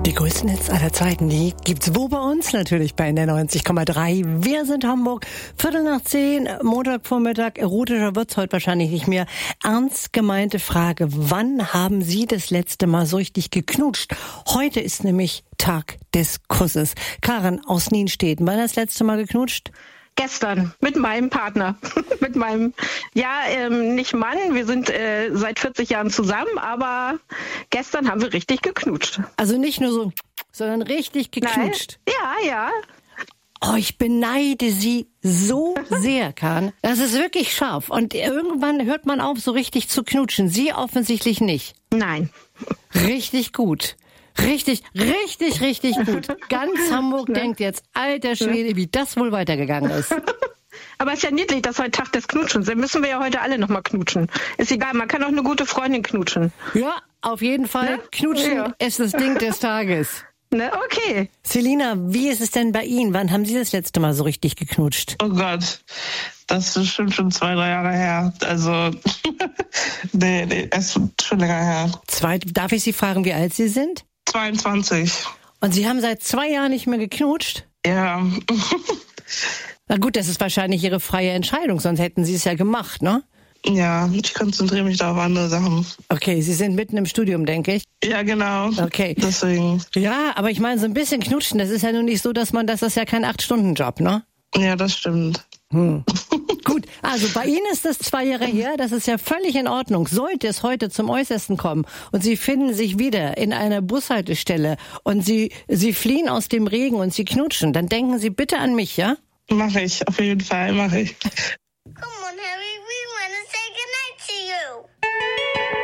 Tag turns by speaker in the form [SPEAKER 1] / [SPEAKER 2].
[SPEAKER 1] Die größten Hits aller Zeiten, die gibt's wo bei uns? Natürlich bei NDR 90,3. Wir sind Hamburg, 9:15, Montagvormittag. Erotischer wird's heute wahrscheinlich nicht mehr. Ernst gemeinte Frage, wann haben Sie das letzte Mal so richtig geknutscht? Heute ist nämlich Tag des Kusses. Karin aus Nienstedt, wann das letzte Mal geknutscht?
[SPEAKER 2] Gestern mit meinem Partner, mit meinem, nicht Mann, wir sind seit 40 Jahren zusammen, aber gestern haben wir richtig geknutscht.
[SPEAKER 1] Also nicht nur so, sondern richtig geknutscht.
[SPEAKER 2] Nein. Ja.
[SPEAKER 1] Oh, ich beneide Sie so sehr, Karin. Das ist wirklich scharf. Und irgendwann hört man auf, so richtig zu knutschen. Sie offensichtlich nicht.
[SPEAKER 2] Nein.
[SPEAKER 1] Richtig gut. Richtig gut. Ganz Hamburg denkt jetzt, alter Schwede, wie das wohl weitergegangen ist.
[SPEAKER 2] Aber es ist ja niedlich, dass heute Tag des Knutschens. Dann müssen wir ja heute alle nochmal knutschen. Ist egal, man kann auch eine gute Freundin knutschen.
[SPEAKER 1] Ja, auf jeden Fall. Ne? Knutschen ist das Ding des Tages.
[SPEAKER 2] Ne, okay.
[SPEAKER 1] Selina, wie ist es denn bei Ihnen? Wann haben Sie das letzte Mal so richtig geknutscht?
[SPEAKER 3] Oh Gott, das ist bestimmt schon 2-3 Jahre her. Also, nee, es ist schon länger her.
[SPEAKER 1] Darf ich Sie fragen, wie alt Sie sind?
[SPEAKER 3] 22.
[SPEAKER 1] Und Sie haben seit 2 Jahren nicht mehr geknutscht?
[SPEAKER 3] Ja.
[SPEAKER 1] Na gut, das ist wahrscheinlich Ihre freie Entscheidung, sonst hätten Sie es ja gemacht, ne?
[SPEAKER 3] Ja, ich konzentriere mich da auf andere Sachen.
[SPEAKER 1] Okay, Sie sind mitten im Studium, denke ich.
[SPEAKER 3] Ja, genau.
[SPEAKER 1] Okay.
[SPEAKER 3] Deswegen.
[SPEAKER 1] Ja, aber ich meine, so ein bisschen knutschen, das ist ja nun nicht so, das ist ja kein 8-Stunden-Job, ne?
[SPEAKER 3] Ja, das stimmt.
[SPEAKER 1] Gut, also bei Ihnen ist das 2 Jahre her, das ist ja völlig in Ordnung. Sollte es heute zum Äußersten kommen und Sie finden sich wieder in einer Bushaltestelle und Sie fliehen aus dem Regen und Sie knutschen, dann denken Sie bitte an mich, ja?
[SPEAKER 3] Mach ich, auf jeden Fall, mach ich.
[SPEAKER 4] Come on, Harry.